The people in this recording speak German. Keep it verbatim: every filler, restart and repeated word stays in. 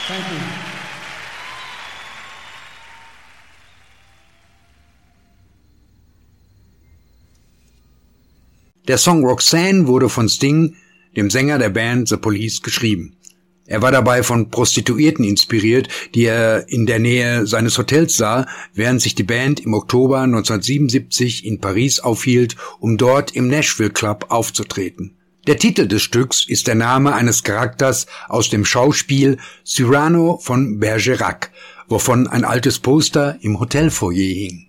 Thank you. Der Song Roxanne wurde von Sting, dem Sänger der Band The Police, geschrieben. Er war dabei von Prostituierten inspiriert, die er in der Nähe seines Hotels sah, während sich die Band im Oktober neunzehnhundertsiebenundsiebzig in Paris aufhielt, um dort im Nashville Club aufzutreten. Der Titel des Stücks ist der Name eines Charakters aus dem Schauspiel Cyrano von Bergerac, wovon ein altes Poster im Hotelfoyer hing.